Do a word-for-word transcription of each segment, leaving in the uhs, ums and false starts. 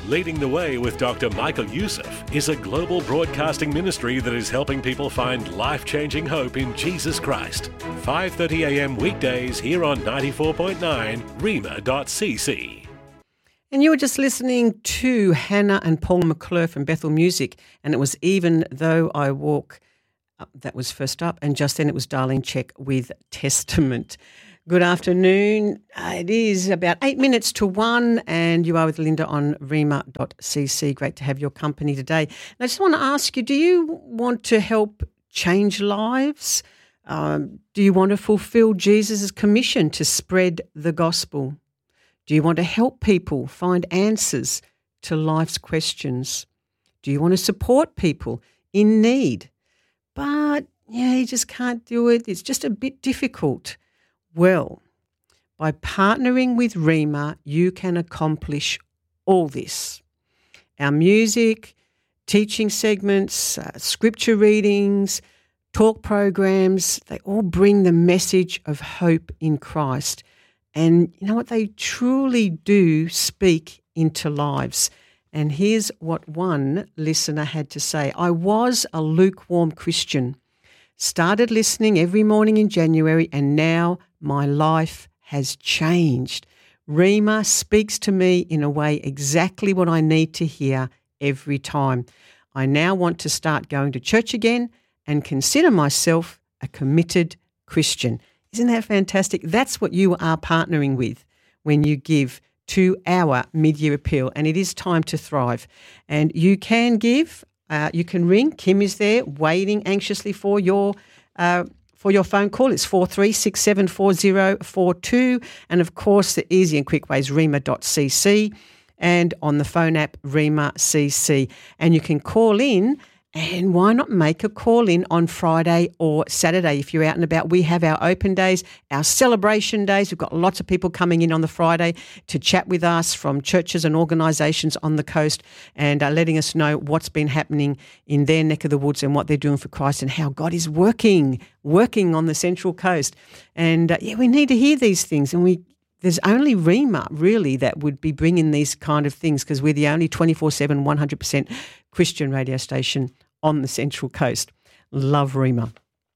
Leading the Way with Doctor Michael Youssef is a global broadcasting ministry that is helping people find life-changing hope in Jesus Christ. five thirty a m weekdays here on ninety-four point nine rhema dot c c. And you were just listening to Hannah and Paul McClure from Bethel Music, and it was Even Though I Walk, uh, that was first up, and just then it was Darlene Check with Testament. Good afternoon. Uh, it is about eight minutes to one, and you are with Linda on rhema dot c c. Great to have your company today. And I just want to ask you, do you want to help change lives? Um, do you want to fulfill Jesus' commission to spread the gospel? Do you want to help people find answers to life's questions? Do you want to support people in need? But, yeah, you just can't do it. It's just a bit difficult. Well, by partnering with Rhema, you can accomplish all this. Our music, teaching segments, uh, scripture readings, talk programs, they all bring the message of hope in Christ. And you know what? They truly do speak into lives. And here's what one listener had to say. I was a lukewarm Christian, started listening every morning in January, and now my life has changed. Rhema speaks to me in a way exactly what I need to hear every time. I now want to start going to church again and consider myself a committed Christian. Isn't that fantastic? That's what you are partnering with when you give to our mid-year appeal, and it is time to thrive. And you can give, uh, you can ring. Kim is there waiting anxiously for your uh, for your phone call. It's four three six seven four zero four two. And, of course, the easy and quick way is rhema dot c c, and on the phone app, Rhema C C. And you can call in. And why not make a call in on Friday or Saturday if you're out and about? We have our open days, our celebration days. We've got lots of people coming in on the Friday to chat with us from churches and organisations on the coast, and uh, letting us know what's been happening in their neck of the woods and what they're doing for Christ and how God is working, working on the Central Coast. And uh, yeah, we need to hear these things, and we there's only Rhema, really, that would be bringing these kind of things, because we're the only twenty-four seven, one hundred percent Christian radio station on the Central Coast. Love Rhema.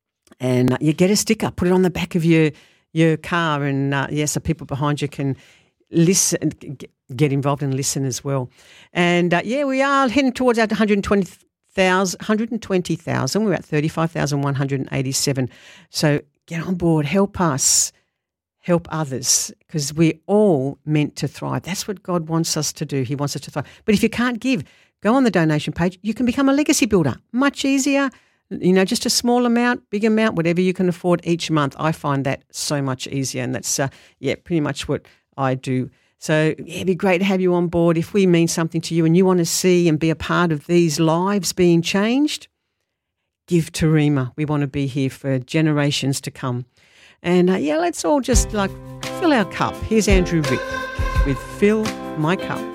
And uh, you get a sticker, put it on the back of your your car, and, uh, yeah, so people behind you can listen, get involved and listen as well. And, uh, yeah, we are heading towards our one hundred twenty thousand. one hundred twenty thousand. We're at thirty-five thousand one hundred eighty-seven. So get on board, help us. Help others, because we're all meant to thrive. That's what God wants us to do. He wants us to thrive. But if you can't give, go on the donation page. You can become a legacy builder. Much easier, you know, just a small amount, big amount, whatever you can afford each month. I find that so much easier, and that's, uh, yeah, pretty much what I do. So, yeah, it'd be great to have you on board. If we mean something to you and you want to see and be a part of these lives being changed, give to Rhema. We want to be here for generations to come. And, uh, yeah, let's all just, like, fill our cup. Here's Andrew Rick with Fill My Cup.